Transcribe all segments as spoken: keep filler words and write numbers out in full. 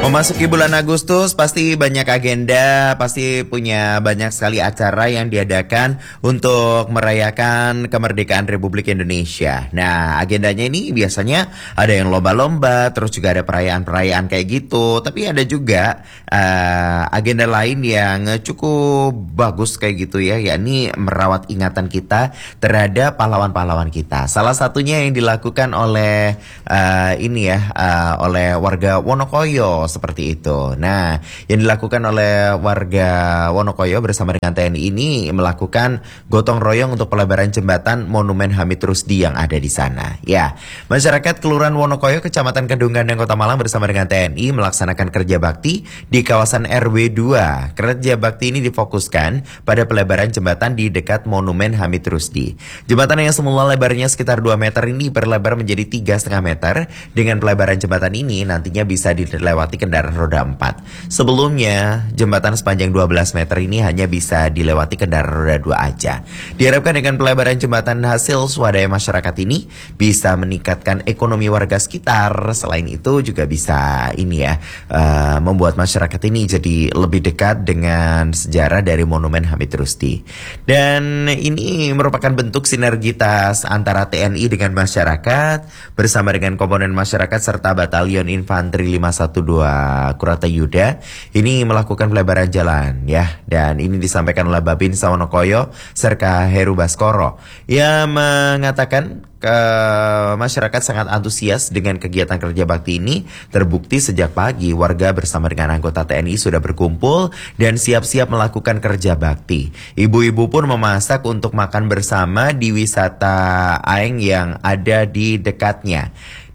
Memasuki bulan Agustus pasti banyak agenda, pasti punya banyak sekali acara yang diadakan untuk merayakan kemerdekaan Republik Indonesia. Nah, agendanya ini biasanya ada yang lomba-lomba, terus juga ada perayaan-perayaan kayak gitu. Tapi ada juga uh, agenda lain yang cukup bagus kayak gitu ya, yakni merawat ingatan kita terhadap pahlawan-pahlawan kita. Salah satunya yang dilakukan oleh uh, ini ya, uh, oleh warga Wonokoyo. Seperti itu. Nah, yang dilakukan oleh warga Wonokoyo bersama dengan T N I ini melakukan gotong royong untuk pelebaran jembatan Monumen Hamid Rusdi yang ada di sana. Ya, masyarakat Kelurahan Wonokoyo, Kecamatan Kedunggan dan Kota Malang bersama dengan T N I melaksanakan kerja bakti di kawasan R W dua. Kerja bakti ini difokuskan pada pelebaran jembatan di dekat Monumen Hamid Rusdi. Jembatan yang semula lebarnya sekitar dua meter ini berlebar menjadi tiga koma lima meter. Dengan pelebaran jembatan ini nantinya bisa dilewati kendaraan roda empat. Sebelumnya, jembatan sepanjang dua belas meter ini hanya bisa dilewati kendaraan roda dua aja. Diharapkan dengan pelebaran jembatan hasil swadaya masyarakat ini bisa meningkatkan ekonomi warga sekitar. Selain itu juga bisa ini ya, uh, membuat masyarakat ini jadi lebih dekat dengan sejarah dari Monumen Hamid Rusdi. Dan ini merupakan bentuk sinergitas antara T N I dengan masyarakat bersama dengan komponen masyarakat serta Batalion Infanteri lima satu dua Kuratayuda ini melakukan pelebaran jalan ya, dan ini disampaikan oleh Babinsa Wonokoyo serta Heru Baskoro yang mengatakan ke masyarakat sangat antusias dengan kegiatan kerja bakti ini. Terbukti sejak pagi warga bersama dengan anggota T N I sudah berkumpul dan siap-siap melakukan kerja bakti. Ibu-ibu pun memasak untuk makan bersama di wisata Aeng yang ada di dekatnya.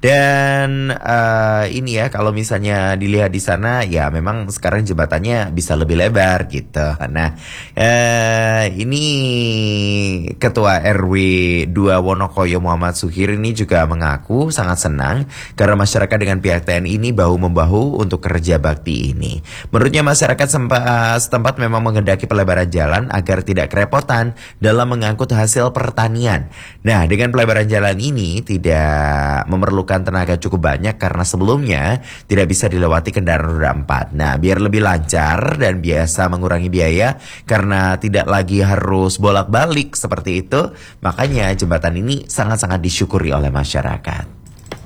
Dan uh, ini ya, kalau misalnya dilihat di sana ya memang sekarang jembatannya bisa lebih lebar gitu. Nah, uh, ini Ketua R W dua Wonokoyo Muhammad Suhir ini juga mengaku sangat senang karena masyarakat dengan pihak T N I ini bahu-membahu untuk kerja bakti ini. Menurutnya masyarakat sempat, setempat memang menghendaki pelebaran jalan agar tidak kerepotan dalam mengangkut hasil pertanian. Nah, dengan pelebaran jalan ini tidak memerlukan tenaga cukup banyak karena sebelumnya tidak bisa dilewati kendaraan roda empat. Nah, biar lebih lancar dan biasa mengurangi biaya karena tidak lagi harus bolak-balik seperti itu, makanya jembatan ini sangat-sangat disyukuri oleh masyarakat.